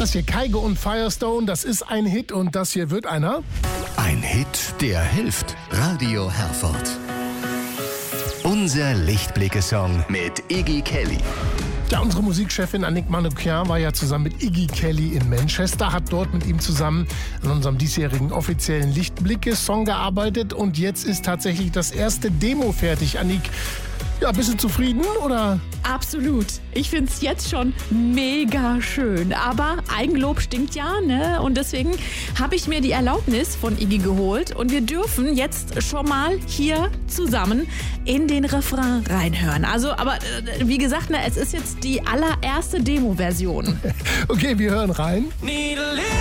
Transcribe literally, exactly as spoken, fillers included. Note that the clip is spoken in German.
Das hier Kygo und Firestone, das ist ein Hit und das hier wird einer. Ein Hit, der hilft. Radio Herford. Unser Lichtblicke-Song mit Iggy Kelly. Ja, unsere Musikchefin Annick Manoukian war ja zusammen mit Iggy Kelly in Manchester, hat dort mit ihm zusammen an unserem diesjährigen offiziellen Lichtblicke-Song gearbeitet und jetzt ist tatsächlich das erste Demo fertig. Annick, ja, bist du zufrieden, oder? Absolut. Ich finde es jetzt schon mega schön. Aber Eigenlob stinkt ja, ne? Und deswegen habe ich mir die Erlaubnis von Iggy geholt. Und wir dürfen jetzt schon mal hier zusammen in den Refrain reinhören. Also, aber äh, wie gesagt, ne, es ist jetzt die allererste Demo-Version. Okay, wir hören rein. Need a little